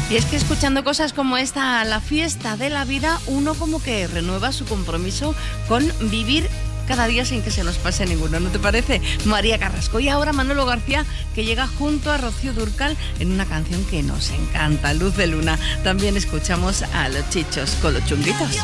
Y es que escuchando cosas como esta, la fiesta de la vida, uno como que renueva su compromiso con vivir cada día sin que se nos pase ninguno, ¿no te parece? María Carrasco. Y ahora Manolo García, que llega junto a Rocío Dúrcal en una canción que nos encanta, Luz de Luna. También escuchamos a Los Chichos con Los Chunguitos.